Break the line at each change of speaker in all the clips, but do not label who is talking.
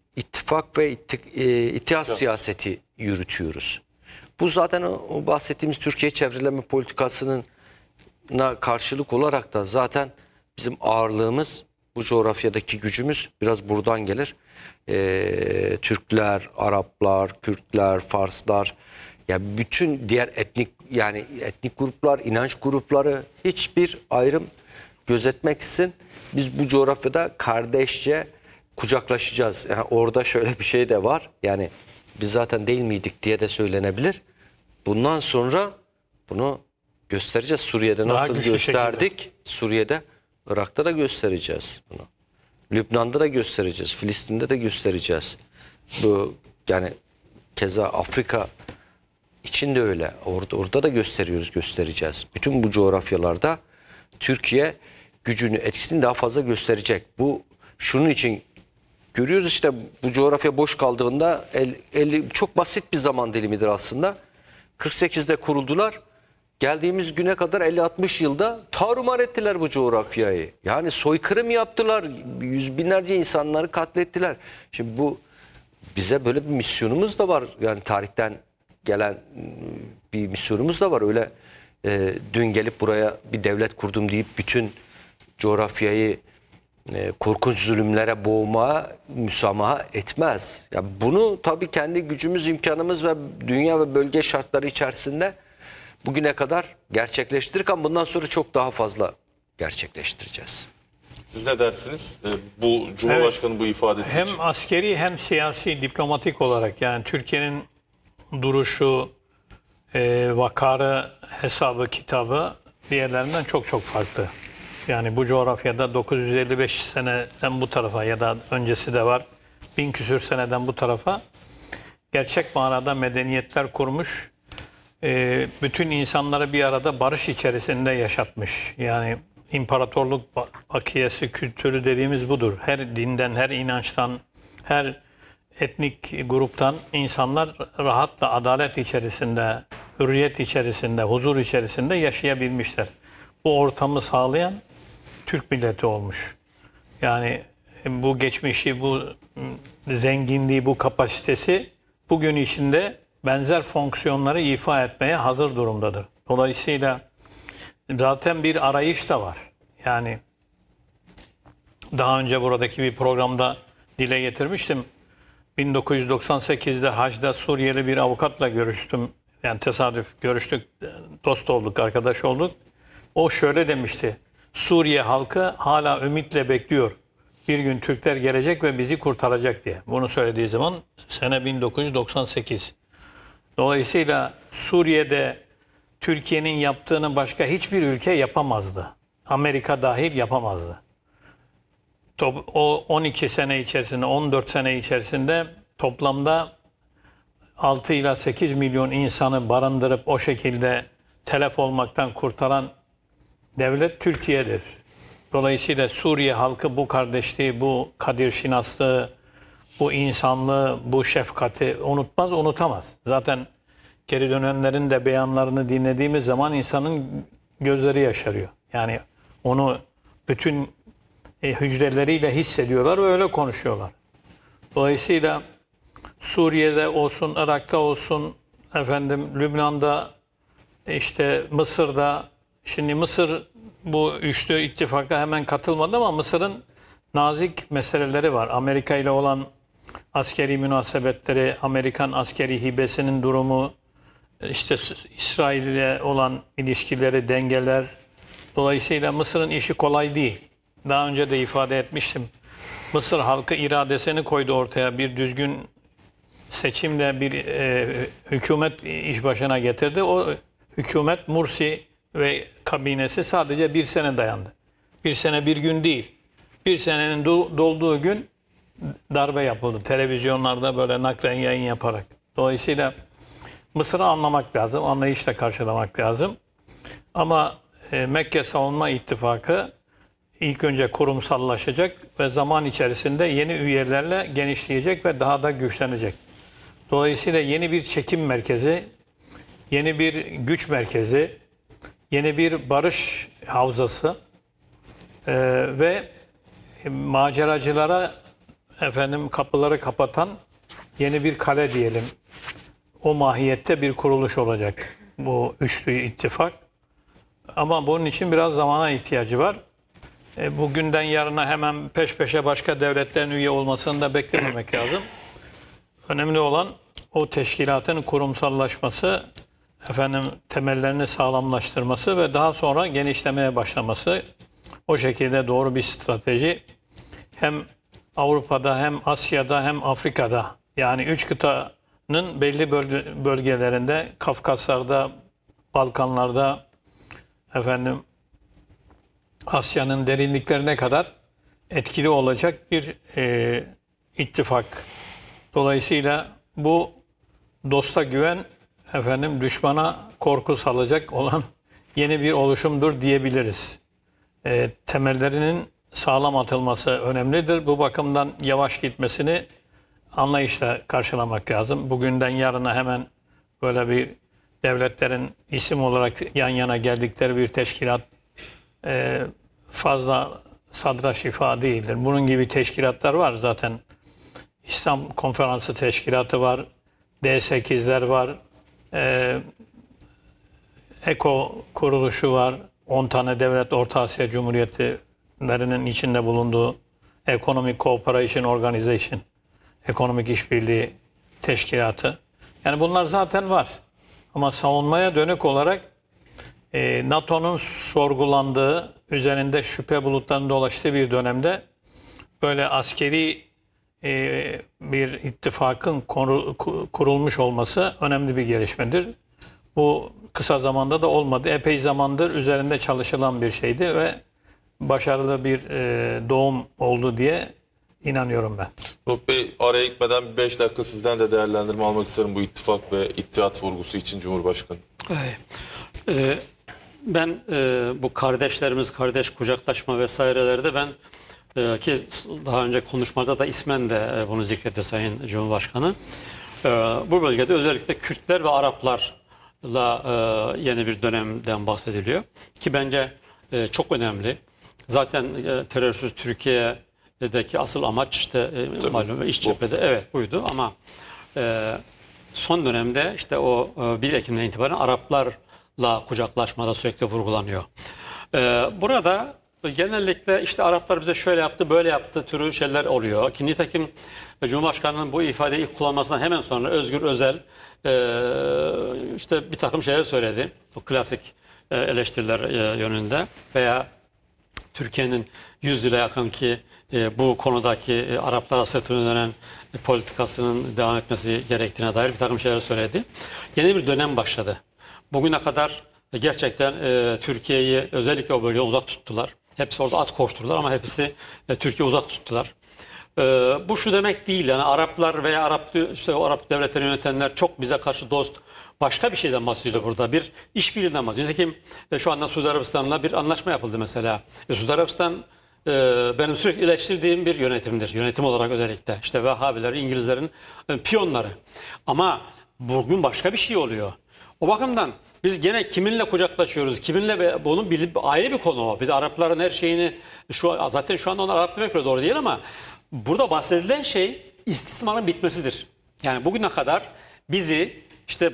ittifak ve ittihat siyaseti yürütüyoruz. Bu zaten o bahsettiğimiz Türkiye çevreleme politikasının karşılık olarak da zaten bizim ağırlığımız, bu coğrafyadaki gücümüz biraz buradan gelir. Türkler, Araplar, Kürtler, Farslar, ya bütün diğer etnik gruplar, inanç grupları hiçbir ayrım gözetmeksizin biz bu coğrafyada kardeşçe kucaklaşacağız. Yani orada şöyle bir şey de var. Yani biz zaten değil miydik diye de söylenebilir. Bundan sonra bunu göstereceğiz. Suriye'de nasıl gösterdik? Şekilde. Suriye'de, Irak'ta da göstereceğiz bunu. Lübnan'da da göstereceğiz. Filistin'de de göstereceğiz. Bu yani keza Afrika için de öyle. Orada da göstereceğiz. Bütün bu coğrafyalarda Türkiye gücünü, etkisini daha fazla gösterecek. Bu şunun için görüyoruz işte, bu coğrafya boş kaldığında çok basit bir zaman dilimidir aslında. 48'de kuruldular. Geldiğimiz güne kadar 50-60 yılda tarumar ettiler bu coğrafyayı. Yani soykırım yaptılar. Yüz binlerce insanları katlettiler. Şimdi bu bize böyle bir misyonumuz da var. Yani tarihten gelen bir misyonumuz da var. Öyle dün gelip buraya bir devlet kurdum deyip bütün coğrafyayı korkunç zulümlere boğmaya müsamaha etmez. Ya bunu tabii kendi gücümüz, imkanımız ve dünya ve bölge şartları içerisinde bugüne kadar gerçekleştirdik ama bundan sonra çok daha fazla gerçekleştireceğiz.
Siz ne dersiniz? Bu Cumhurbaşkanı bu ifadesi
hem
için.
Hem askeri hem siyasi, diplomatik olarak, yani Türkiye'nin duruşu, vakarı, hesabı, kitabı diğerlerinden çok çok farklı. Yani bu coğrafyada 955 seneden bu tarafa ya da öncesi de var, 1000 küsür seneden bu tarafa gerçek manada medeniyetler kurmuş, bütün insanları bir arada barış içerisinde yaşatmış. Yani imparatorluk bakiyesi kültürü dediğimiz budur. Her dinden, her inançtan, her etnik gruptan insanlar rahatla adalet içerisinde, hürriyet içerisinde, huzur içerisinde yaşayabilmişler. Bu ortamı sağlayan Türk milleti olmuş. Yani bu geçmişi, bu zenginliği, bu kapasitesi bugün içinde benzer fonksiyonları ifa etmeye hazır durumdadır. Dolayısıyla zaten bir arayış da var. Yani daha önce buradaki bir programda dile getirmiştim. 1998'de hacda Suriyeli bir avukatla görüştüm. Yani tesadüf görüştük, dost olduk, arkadaş olduk. O şöyle demişti: Suriye halkı hala ümitle bekliyor. Bir gün Türkler gelecek ve bizi kurtaracak diye. Bunu söylediği zaman sene 1998. Dolayısıyla Suriye'de Türkiye'nin yaptığını başka hiçbir ülke yapamazdı. Amerika dahil yapamazdı. O 12 sene içerisinde, 14 sene içerisinde toplamda 6 ila 8 milyon insanı barındırıp o şekilde telef olmaktan kurtaran devlet Türkiye'dir. Dolayısıyla Suriye halkı bu kardeşliği, bu kadir şinaslığı, bu insanlığı, bu şefkati unutmaz, unutamaz. Zaten geri dönenlerin de beyanlarını dinlediğimiz zaman insanın gözleri yaşarıyor. Yani onu bütün hücreleriyle hissediyorlar ve öyle konuşuyorlar. Dolayısıyla Suriye'de olsun, Irak'ta olsun, Lübnan'da, işte Mısır'da, şimdi Mısır bu üçlü ittifaka hemen katılmadı ama Mısır'ın nazik meseleleri var. Amerika ile olan askeri münasebetleri, Amerikan askeri hibesinin durumu, işte İsrail ile olan ilişkileri, dengeler. Dolayısıyla Mısır'ın işi kolay değil. Daha önce de ifade etmiştim. Mısır halkı iradesini koydu ortaya. Bir düzgün seçimle bir hükümet iş başına getirdi. O hükümet, Mursi ve kabinesi sadece bir sene dayandı. Bir sene bir gün değil. Bir senenin dolduğu gün darbe yapıldı. Televizyonlarda böyle naklen yayın yaparak. Dolayısıyla Mısır'ı anlamak lazım, anlayışla karşılamak lazım. Ama Mekke Savunma İttifakı ilk önce kurumsallaşacak ve zaman içerisinde yeni üyelerle genişleyecek ve daha da güçlenecek. Dolayısıyla yeni bir çekim merkezi, yeni bir güç merkezi, yeni bir barış havzası ve maceracılara kapıları kapatan yeni bir kale diyelim. O mahiyette bir kuruluş olacak bu üçlü ittifak. Ama bunun için biraz zamana ihtiyacı var. Bugünden yarına hemen peş peşe başka devletlerin üye olmasını da beklememek lazım. Önemli olan o teşkilatın kurumsallaşması, temellerini sağlamlaştırması ve daha sonra genişlemeye başlaması. O şekilde doğru bir strateji hem Avrupa'da hem Asya'da hem Afrika'da, yani 3 kıtanın belli bölgelerinde, Kafkaslar'da, Balkanlar'da, Asya'nın derinliklerine kadar etkili olacak bir ittifak. Dolayısıyla bu dosta güven, düşmana korku salacak olan yeni bir oluşumdur diyebiliriz. Temellerinin sağlam atılması önemlidir. Bu bakımdan yavaş gitmesini anlayışla karşılamak lazım. Bugünden yarına hemen böyle bir devletlerin isim olarak yan yana geldikleri bir teşkilat fazla sadra şifa değildir. Bunun gibi teşkilatlar var zaten. İslam Konferansı Teşkilatı var, D8'ler var, ECO kuruluşu var, 10 tane devlet Orta Asya Cumhuriyeti'lerinin içinde bulunduğu Economic Cooperation Organization, ekonomik işbirliği teşkilatı. Yani bunlar zaten var. Ama savunmaya dönük olarak NATO'nun sorgulandığı, üzerinde şüphe bulutlarının dolaştığı bir dönemde böyle askeri bir ittifakın kurulmuş olması önemli bir gelişmedir. Bu kısa zamanda da olmadı. Epey zamandır üzerinde çalışılan bir şeydi ve başarılı bir doğum oldu diye inanıyorum ben.
Nuh Bey, araya gitmeden 5 dakika sizden de değerlendirme almak isterim bu ittifak ve ittihat vurgusu için Cumhurbaşkanı.
Ben bu kardeş kucaklaşma vesairelerde ben ki daha önce konuşmada da ismen de bunu zikretti Sayın Cumhurbaşkanı. Bu bölgede özellikle Kürtler ve Araplarla yeni bir dönemden bahsediliyor. Ki bence çok önemli. Zaten terörsüz Türkiye'deki asıl amaç işte malum iç cephede evet buydu ama son dönemde işte o 1 Ekim'den itibaren Araplarla kucaklaşmada sürekli vurgulanıyor. Burada genellikle işte Araplar bize şöyle yaptı, böyle yaptı türü şeyler oluyor. Ki nitekim Cumhurbaşkanı'nın bu ifadeyi ilk kullanmasından hemen sonra Özgür Özel işte bir takım şeyler söyledi. Bu klasik eleştiriler yönünde veya Türkiye'nin 100 yıla yakın ki bu konudaki Araplara sırtını dönen politikasının devam etmesi gerektiğine dair bir takım şeyler söyledi. Yeni bir dönem başladı. Bugüne kadar gerçekten Türkiye'yi özellikle o bölgeden uzak tuttular. Hepsi orada at koşturdular ama hepsi Türkiye uzak tuttular. Bu şu demek değil yani Araplar veya o Arap devletlerini yönetenler çok bize karşı dost başka bir şeyden bahsediyor burada. Bir işbirliğinden bahsediyor. Nitekim şu anda Suudi Arabistan'la bir anlaşma yapıldı mesela. Suudi Arabistan benim sürekli eleştirdiğim bir yönetimdir. Yönetim olarak özellikle. İşte Vehhabiler, İngilizlerin piyonları. Ama bugün başka bir şey oluyor. O bakımdan biz gene kiminle kucaklaşıyoruz, kiminle bunun ayrı bir konu o. Bir de Arapların her şeyini zaten şu anda onlar Arap demek bile doğru değil ama burada bahsedilen şey istismarın bitmesidir. Yani bugüne kadar bizi işte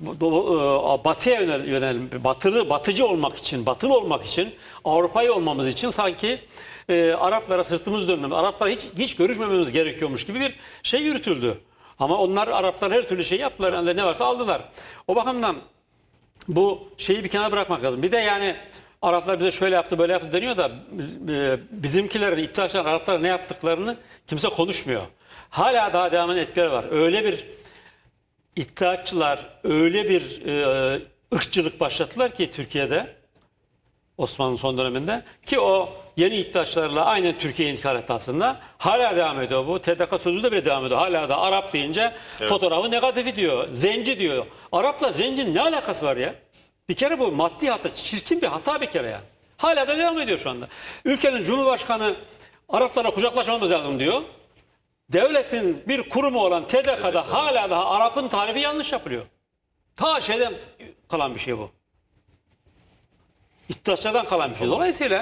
batıya yönel batıcı olmak için, batılı olmak için, Avrupa'yı olmamız için sanki Araplara sırtımız dönmemiz, Araplara hiç görüşmememiz gerekiyormuş gibi bir şey yürütüldü. Ama onlar Araplar her türlü şey yaptılar. Yani ne varsa aldılar. O bakımdan bu şeyi bir kenara bırakmak lazım. Bir de yani Araplar bize şöyle yaptı böyle yaptı deniyor da bizimkilerin, İttihatçıların Araplara ne yaptıklarını kimse konuşmuyor. Hala daha devam eden etkiler var. Öyle bir İttihatçılar öyle bir ırkçılık başlattılar ki Türkiye'de Osmanlı son döneminde ki o yeni İttihatçılarla aynen Türkiye'ye intikal etti aslında. Hala devam ediyor bu. TDK sözü de bile devam ediyor. Hala da Arap deyince fotoğrafı negatifi diyor. Zenci diyor. Arapla zencinin ne alakası var ya? Bir kere bu maddi hata, çirkin bir hata bir kere yani. Hala da devam ediyor şu anda. Ülkenin Cumhurbaşkanı Araplara kucaklaşmamız lazım diyor. Devletin bir kurumu olan TDK'da hala daha Arap'ın tarifi yanlış yapılıyor. Ta şeyden kalan bir şey bu. İttihatçılardan kalan bir şey. Dolayısıyla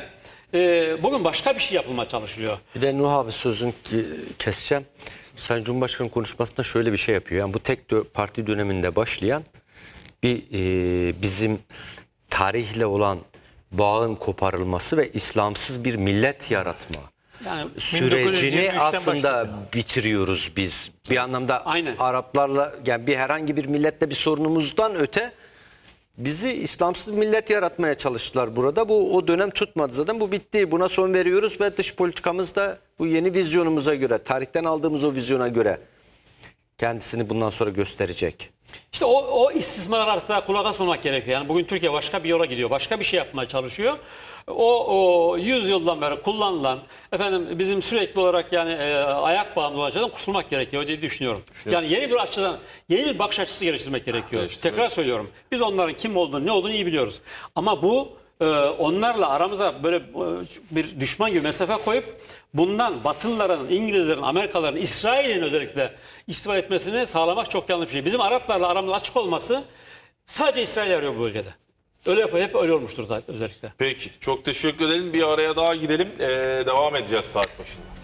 bugün başka bir şey yapılmaya çalışılıyor.
Bir de Nuh abi sözün keseceğim. Sayın Cumhurbaşkanı konuşmasında şöyle bir şey yapıyor. Yani bu tek parti döneminde başlayan bir bizim tarihle olan bağın koparılması ve İslamsız bir millet yaratma
Yani
sürecini
1923'ten
aslında
başladı.
bitiriyoruz biz. Bir anlamda
Aynen.
Araplarla yani bir herhangi bir milletle bir sorunumuzdan öte bizi İslamsız millet yaratmaya çalıştılar burada. Bu o dönem tutmadı zaten. Bu bitti. Buna son veriyoruz ve dış politikamız da bu yeni vizyonumuza göre, tarihten aldığımız o vizyona göre kendisini bundan sonra gösterecek.
İşte o istismarlara artık daha kulak asmamak gerekiyor. Yani bugün Türkiye başka bir yola gidiyor. Başka bir şey yapmaya çalışıyor. O 100 yıldan beri kullanılan bizim sürekli olarak yani ayak bağımlı olan şeyden kurtulmak gerekiyor diye düşünüyorum. Yani yeni bir açıdan, yeni bir bakış açısı geliştirmek gerekiyor. Tekrar söylüyorum. Biz onların kim olduğunu, ne olduğunu iyi biliyoruz. Ama bu onlarla aramıza böyle bir düşman gibi mesafe koyup bundan Batılıların, İngilizlerin, Amerikalıların, İsrail'in özellikle istifade etmesini sağlamak çok yanlış bir şey. Bizim Araplarla aramız açık olması sadece İsrail arıyor bu bölgede. Öyle yapıyor, hep öyle olmuştur da özellikle.
Peki çok teşekkür edelim. Bir araya daha gidelim. Devam edeceğiz saat başında.